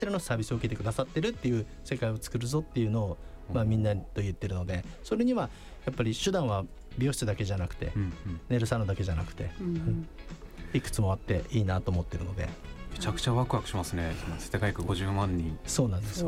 ってるのサービスを受けてくださってるっていう世界を作るぞっていうのを、みんなと言ってるので、それにはやっぱり手段は美容室だけじゃなくて、ネイルサロンだけじゃなくて、いくつもあっていいなと思ってるので、 めちゃくちゃワクワクしますね。世田谷区50万人。 そうなんですよ。